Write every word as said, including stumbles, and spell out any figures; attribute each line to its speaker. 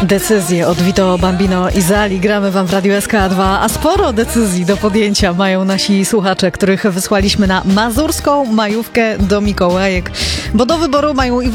Speaker 1: Decyzje od Vito Bambino i Zali gramy wam w Radiu S K dwa, a sporo decyzji do podjęcia mają nasi słuchacze, których wysłaliśmy na mazurską majówkę do Mikołajek, bo do wyboru mają i